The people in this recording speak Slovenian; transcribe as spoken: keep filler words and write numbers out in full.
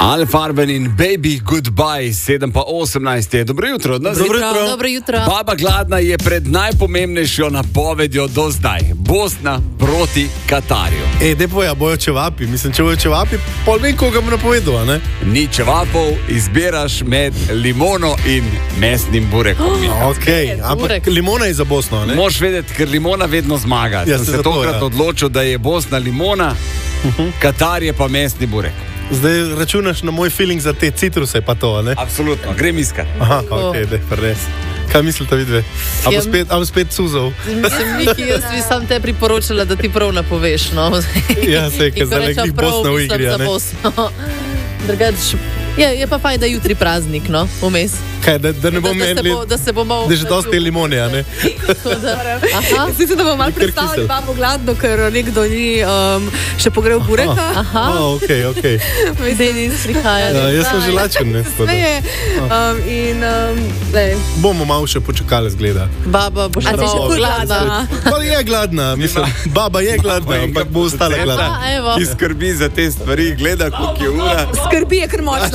Al Farben in Baby Goodbye, sedem pa osemnajst je. Dobro jutro od nas. Dobro jutro. Dobro jutro. Baba Gladna je pred najpomembnejšo napovedjo do zdaj. Bosna proti Katarju. E, depoja, bojo čevapi. Mislim, če bojo čevapi, pol vem, koga bom napovedal, ne? Ni čevapov, izbiraš med limono in mesnim burekom. Oh, ok, ampak limona je za Bosno, ne? Moš vedeti, ker limona vedno zmaga. Ja, Sem se se zato, tokrat ja. odločil, da je Bosna limona, uh-huh. Katar je pa mesni burek. Zdaj računaš na moj feeling za te citruse, pa to, ne? Absolutno, grem iskat. Aha, ok, dej, pa res. Kaj mislite vidve? A bo spet, a bo spet suzov? Mislim, Miki, jaz bi sam te priporočila, da ti prav napoveš, no. Ja, sej, ker zdaj nekih Bosna v igri, ne? Drugač, je, je pa fajn, da jutri praznik, no, vmes. Kaj, da, da ne bom menili, da se bomo... Da je že dosti limonija, ne? Aha. Mislim, da bomo malo predstavili Babo Gladno, ker nekdo ni um, še pogrel bureka. Aha. Oh, ok, ok. Denis prihaja. Ja, jaz sem že lačen, ne? Sve je. Um, in, um, bomo malo še počakali, zgleda. Baba bo še malo gladna. Pa je gladna, mislim, baba je gladna, ampak bo ostala gladna. Ki skrbi za te stvari, gleda, koliko je ura. Skrbi je kar močna.